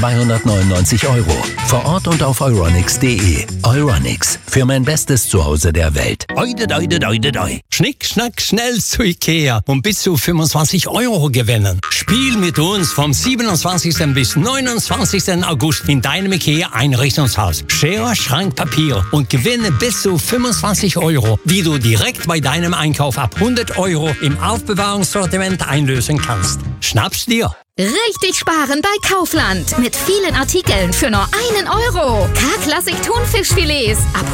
299 €. Vor Ort und auf euronics.de. Euronics, für mein bestes Zuhause der Welt. Schnick, schnack, schnell zu Ikea und bis zu 25 € gewinnen. Spiel mit uns vom 27. bis 29. August in deinem Ikea-Einrichtungshaus. Schere, Schrank, Papier und gewinne bis zu 25 €, die du direkt bei deinem Einkauf ab 100 € im Aufbewahrungssortiment einlösen kannst. Schnapp's dir! Richtig sparen bei Kaufland. Mit vielen Artikeln für nur 1 €. K-Klassik Thunfischfilets ab